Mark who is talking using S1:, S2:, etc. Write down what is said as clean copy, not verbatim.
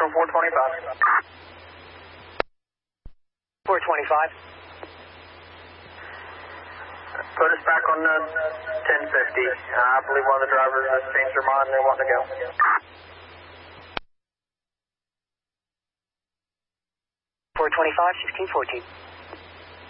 S1: on 425.
S2: 425.
S1: Put us back on 1050. I believe one of the drivers has changed their mind and they want to go.
S2: 425, 1614.